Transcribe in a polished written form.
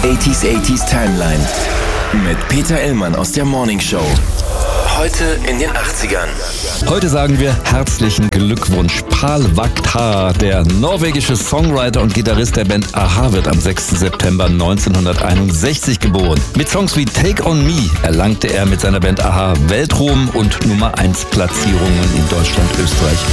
80s Timeline mit Peter Illmann aus der Morning Show. Heute in den 80ern. Heute sagen wir herzlichen Glückwunsch. Pál Vagtar, der norwegische Songwriter und Gitarrist der Band a-ha, wird am 6. September 1961 geboren. Mit Songs wie Take On Me erlangte er mit seiner Band a-ha Weltruhm und Nummer 1 Platzierungen in Deutschland, Österreich